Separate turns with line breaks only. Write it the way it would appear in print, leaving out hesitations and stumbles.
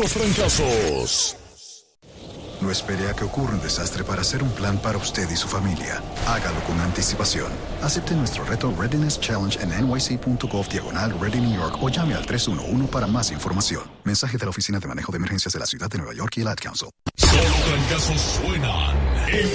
Solo fracasos.
No espere a que ocurra un desastre para hacer un plan para usted y su familia. Hágalo con anticipación. Acepte nuestro reto Readiness Challenge en nyc.gov/Ready New York o llame al 311 para más información. Mensaje de la Oficina de Manejo de Emergencias de la Ciudad de Nueva York y el Ad Council.
Solo fracasos suenan.